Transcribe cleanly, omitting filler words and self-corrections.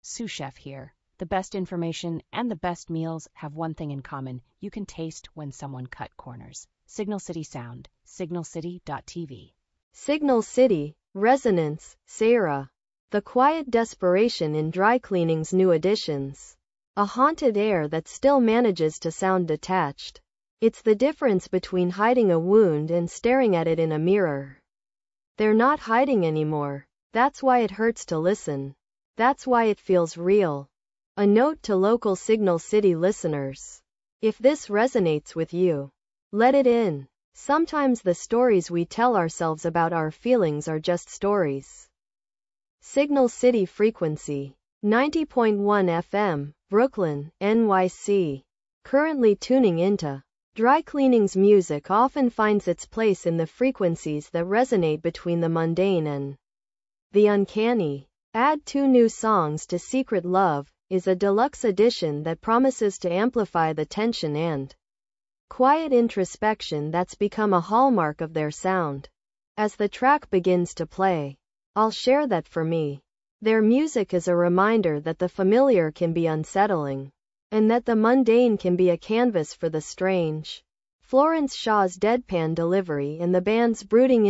Sous Chef here. The best information and the best meals have one thing in common. You can taste when someone cut corners. Signal City Sound, signalcity.tv. Signal City, Resonance, Sarah. The quiet desperation in dry cleaning's new additions. A haunted air that still manages to sound detached. It's the difference between hiding a wound and staring at it in a mirror. They're not hiding anymore. That's why it hurts to listen. That's why it feels real. A note to local Signal City listeners. If this resonates with you, let it in. Sometimes the stories we tell ourselves about our feelings are just stories. Signal City Frequency 90.1 FM, Brooklyn, NYC. Currently tuning into dry cleaning's music often finds its place in the frequencies that resonate between the mundane and the uncanny. Add 2 new songs to Secret Love is a deluxe edition that promises to amplify the tension and quiet introspection that's become a hallmark of their sound. As the track begins to play, I'll share that for me, their music is a reminder that the familiar can be unsettling, and that the mundane can be a canvas for the strange. Florence Shaw's deadpan delivery and the band's brooding